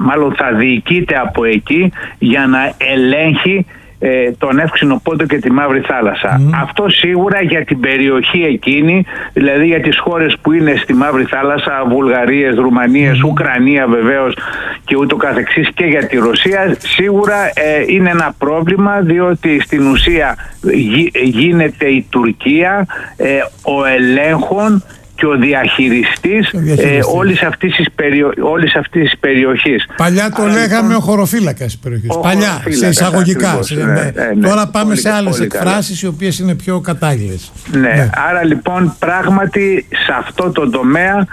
μάλλον θα διοικείται από εκεί για να ελέγχει τον Εύξηνο Πόντο και τη Μαύρη Θάλασσα. Αυτό σίγουρα για την περιοχή εκείνη, δηλαδή για τις χώρες που είναι στη Μαύρη Θάλασσα, Βουλγαρίες, Ρουμανίες, Ουκρανία βεβαίως και ούτω καθεξής, και για τη Ρωσία, σίγουρα είναι ένα πρόβλημα, διότι στην ουσία γίνεται η Τουρκία ο ελέγχων και ο διαχειριστής όλης αυτής της περιοχής. Παλιά το λέγαμε ο χωροφύλακας της περιοχής. Παλιά, σε εισαγωγικά. Τώρα πάμε σε άλλες εκφράσεις οι οποίες είναι πιο κατάλληλες. Ναι. Άρα λοιπόν πράγματι σε αυτό το τομέα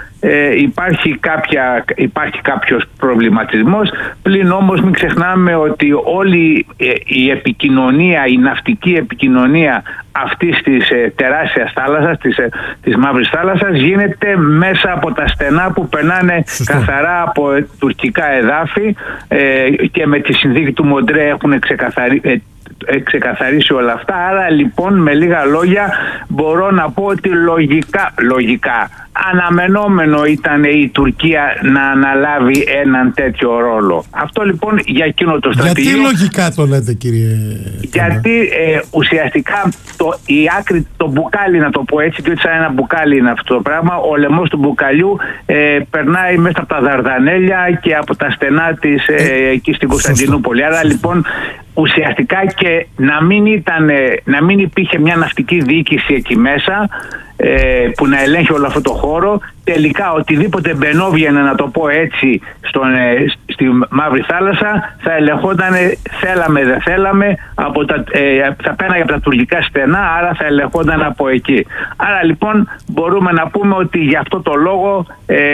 υπάρχει κάποιος προβληματισμός. Πλην όμως μην ξεχνάμε ότι όλη η επικοινωνία, η ναυτική επικοινωνία αυτής της τεράστιας θάλασσας, της Μαύρης Θάλασσας, γίνεται μέσα από τα στενά που περνάνε καθαρά από τουρκικά εδάφη, και με τη συνθήκη του Μοντρέ έχουν ξεκαθαρίσει όλα αυτά. Άρα λοιπόν, με λίγα λόγια, μπορώ να πω ότι λογικά αναμενόμενο ήταν η Τουρκία να αναλάβει έναν τέτοιο ρόλο. Αυτό λοιπόν για εκείνο το στρατηγείο. Γιατί λογικά το λέτε, κύριε? Γιατί ουσιαστικά η άκρη, το μπουκάλι, να το πω έτσι, διότι σαν ένα μπουκάλι είναι αυτό το πράγμα, ο λαιμός του μπουκαλιού περνάει μέσα από τα Δαρδανέλια και από τα στενά της εκεί στην Κωνσταντινούπολη. Άρα λοιπόν ουσιαστικά, και να μην υπήρχε μια ναυτική διοίκηση εκεί μέσα που να ελέγχει όλο αυτό το χώρο, τελικά οτιδήποτε μπαινόβγαινε, να το πω έτσι, στη Μαύρη Θάλασσα θα ελεγχόταν, θέλαμε δεν θέλαμε, θα πέναγε από τα τουρκικά στενά, άρα θα ελεγχόταν από εκεί. Άρα λοιπόν μπορούμε να πούμε ότι γι' αυτό το λόγο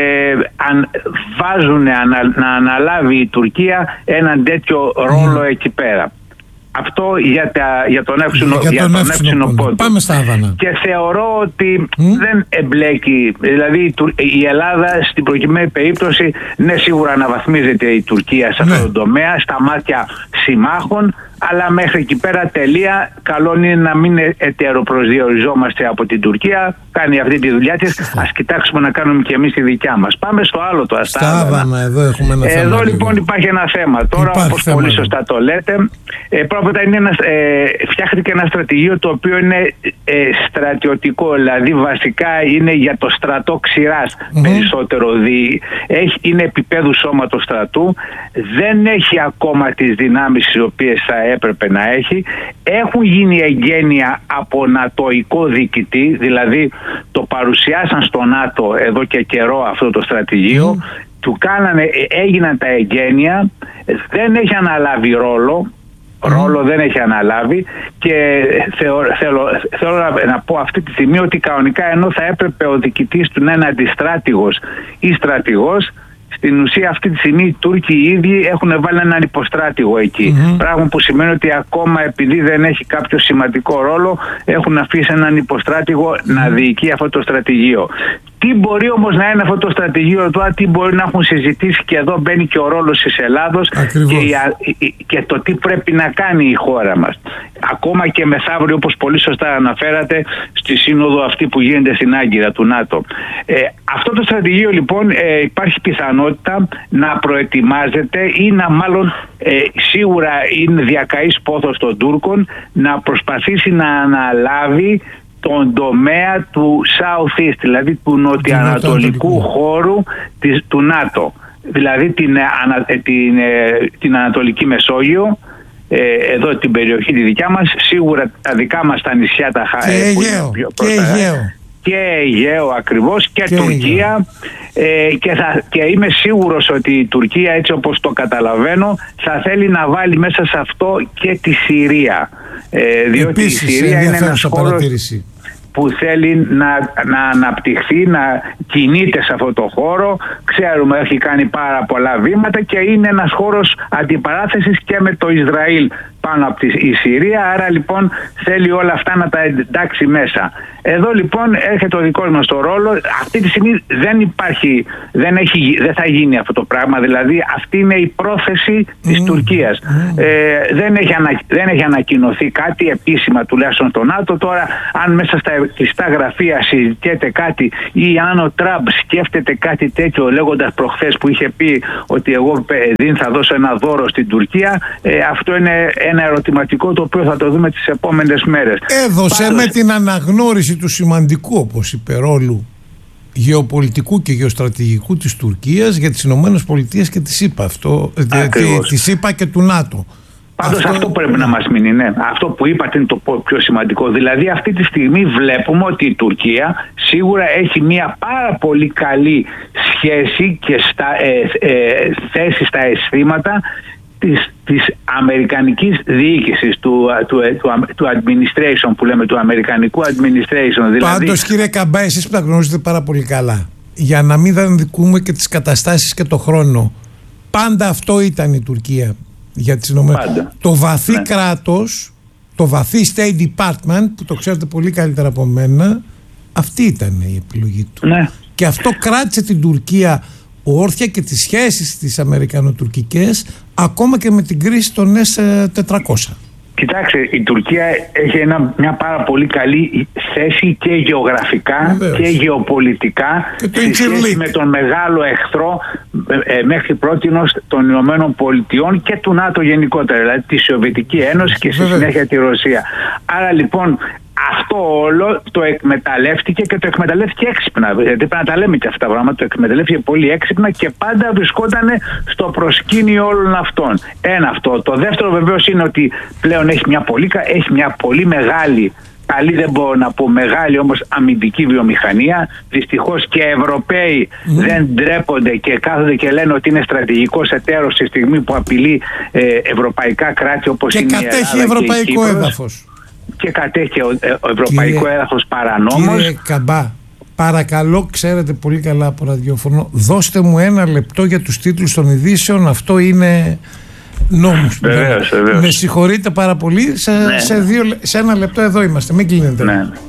βάζουν να αναλάβει η Τουρκία έναν τέτοιο ρόλο εκεί πέρα. Αυτό για τον Εύξηνο Πόντο. Πάμε στα Άδανα. Και θεωρώ ότι δεν εμπλέκει, δηλαδή η Ελλάδα στην προκειμένη περίπτωση, ναι, σίγουρα αναβαθμίζεται η Τουρκία σε αυτό το τομέα, στα μάτια συμμάχων, αλλά μέχρι εκεί πέρα τελεία. Καλό είναι να μην ετεροπροσδιοριζόμαστε από την Τουρκία. Κάνει αυτή τη δουλειά της. Ας κοιτάξουμε να κάνουμε και εμείς τη δικιά μας. Πάμε στο άλλο τώρα. Στα Άδανα, εδώ έχουμε ένα θέμα. Εδώ λοιπόν υπάρχει ένα θέμα. Τώρα, όπως πολύ σωστά το λέτε, πρώτα φτιάχτηκε ένα στρατηγείο το οποίο είναι στρατιωτικό, δηλαδή βασικά είναι για το στρατό ξηράς περισσότερο. Είναι επίπεδου σώματος στρατού, δεν έχει ακόμα τις δυνάμεις οι οποίες θα έπρεπε να έχει. Έχουν γίνει εγγένεια από νατοϊκό διοικητή, δηλαδή το παρουσιάσαν στο ΝΑΤΟ εδώ και καιρό αυτό το στρατηγείο, έγιναν τα εγγένεια, δεν έχει αναλάβει ρόλο δεν έχει αναλάβει, και θέλω να πω αυτή τη στιγμή ότι κανονικά, ενώ θα έπρεπε ο διοικητής του να είναι αντιστράτηγος ή στρατηγός, στην ουσία αυτή τη στιγμή οι Τούρκοι οι ίδιοι έχουν βάλει έναν υποστράτηγο εκεί. Πράγμα που σημαίνει ότι ακόμα, επειδή δεν έχει κάποιο σημαντικό ρόλο, έχουν αφήσει έναν υποστράτηγο να διοικεί αυτό το στρατηγείο. Τι μπορεί όμως να είναι αυτό το στρατηγείο τώρα, τι μπορεί να έχουν συζητήσει, και εδώ μπαίνει και ο ρόλος της Ελλάδος και το τι πρέπει να κάνει η χώρα μας. Ακόμα και μεθαύριο, όπως πολύ σωστά αναφέρατε, στη σύνοδο αυτή που γίνεται στην Άγκυρα του ΝΑΤΟ. Αυτό το στρατηγείο λοιπόν υπάρχει πιθανότητα να προετοιμάζεται ή μάλλον σίγουρα είναι διακαής πόθος των Τούρκων να προσπαθήσει να αναλάβει τον τομέα του South East, δηλαδή του νοτιοανατολικού χώρου του ΝΑΤΟ, δηλαδή την Ανατολική Μεσόγειο, εδώ την περιοχή τη δικιά μας, σίγουρα τα δικά μας τα νησιά, τα και Αιγαίο ακριβώς, και Τουρκία, και είμαι σίγουρος ότι η Τουρκία, έτσι όπως το καταλαβαίνω, θα θέλει να βάλει μέσα σε αυτό και τη Συρία, διότι η Συρία είναι ένας χώρος που θέλει να αναπτυχθεί, να κινείται σε αυτό το χώρο. Ξέρουμε, έχει κάνει πάρα πολλά βήματα και είναι ένας χώρος αντιπαράθεσης και με το Ισραήλ πάνω από η Συρία, άρα λοιπόν θέλει όλα αυτά να τα εντάξει μέσα. Εδώ λοιπόν έρχεται ο δικός μας το ρόλο. Αυτή τη στιγμή δεν θα γίνει αυτό το πράγμα, δηλαδή αυτή είναι η πρόθεση της Τουρκίας. Δεν έχει ανακοινωθεί κάτι επίσημα τουλάχιστον στο ΝΑΤΟ. Τώρα αν μέσα στα κλειστά γραφεία συζητιέται κάτι ή αν ο Τραμπ σκέφτεται κάτι τέτοιο, λέγοντας προχθές που είχε πει ότι εγώ θα δώσω ένα δώρο στην Τουρκία, αυτό είναι ένα ερωτηματικό το οποίο θα το δούμε τις επόμενες μέρες. Έδωσε με την αναγνώριση του σημαντικού, όπως είπε, ρόλου γεωπολιτικού και γεωστρατηγικού της Τουρκίας για τις Ηνωμένες Πολιτείες και της ΗΠΑ, της ΗΠΑ και του ΝΑΤΟ. Πάντως αυτό πρέπει να μας μείνει, ναι. Αυτό που είπατε είναι το πιο σημαντικό. Δηλαδή αυτή τη στιγμή βλέπουμε ότι η Τουρκία σίγουρα έχει μια πάρα πολύ καλή σχέση και θέση στα αισθήματα της αμερικανικής διοίκησης, του administration που λέμε, του αμερικανικού administration. Δηλαδή... Πάντως κύριε Καμπά, εσείς που τα γνωρίζετε πάρα πολύ καλά, για να μην δανεικούμε και τις καταστάσεις και το χρόνο, πάντα αυτό ήταν η Τουρκία για τις ΗΠΑ. Το βαθύ κράτος, το βαθύ State Department, που το ξέρετε πολύ καλύτερα από μένα, αυτή ήταν η επιλογή του. Ναι. Και αυτό κράτησε την Τουρκία όρθια και τις σχέσεις τις αμερικανοτουρκικές, ακόμα και με την κρίση των S-400. Κοιτάξτε, η Τουρκία έχει μια πάρα πολύ καλή θέση και γεωγραφικά και γεωπολιτικά σε σχέση με τον μεγάλο εχθρό μέχρι πρότινος των Ηνωμένων Πολιτειών και του ΝΑΤΟ γενικότερα, δηλαδή τη Σοβιετική Ένωση και στη συνέχεια τη Ρωσία. Άρα λοιπόν αυτό όλο το εκμεταλλεύτηκε και το εκμεταλλεύτηκε έξυπνα. Γιατί πρέπει να τα λέμε και αυτά τα πράγματα. Το εκμεταλλεύτηκε πολύ έξυπνα και πάντα βρισκόταν στο προσκήνιο όλων αυτών. Ένα αυτό. Το δεύτερο βεβαίως είναι ότι πλέον έχει μια πολύ μεγάλη, καλή δεν μπορώ να πω, μεγάλη όμως αμυντική βιομηχανία. Δυστυχώς και Ευρωπαίοι δεν ντρέπονται και κάθονται και λένε ότι είναι στρατηγικός εταίρος στη στιγμή που απειλεί ευρωπαϊκά κράτη όπως είναι η Ελλάδα. Και κατέχει ευρωπαϊκό έδαφος. Και κατέχει ο ευρωπαϊκό έδαφος παρανόμως. Κύριε Καμπά, παρακαλώ, ξέρετε πολύ καλά από ραδιόφωνο, δώστε μου ένα λεπτό για τους τίτλους των ειδήσεων. Αυτό είναι νόμος. Βεβαίως. Με συγχωρείτε πάρα πολύ. Σε ένα λεπτό εδώ είμαστε. Μην κλείνετε. Ναι.